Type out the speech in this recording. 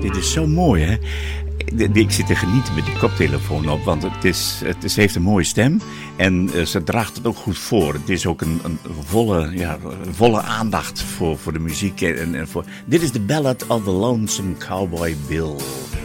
Dit is zo mooi, hè? Ik zit te genieten met die koptelefoon op, want ze heeft een mooie stem en ze draagt het ook goed voor. Het is ook een volle aandacht voor de muziek. Dit is The Ballad of the Lonesome Cowboy Bill.